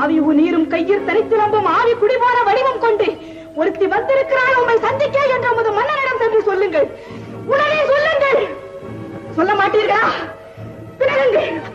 ஆவியு நீரும் கையில் தனித்து நம்பும் ஆவி குடிபோன வடிவம் கொண்டு ஒருத்தி வந்திருக்கிறாள் உண்மை சந்திக்க என்ற உமது மன்னனிடம் சென்று சொல்லுங்கள். உடனே சொல்லுங்கள். சொல்ல மாட்டீர்களா? பிறகுங்கள்.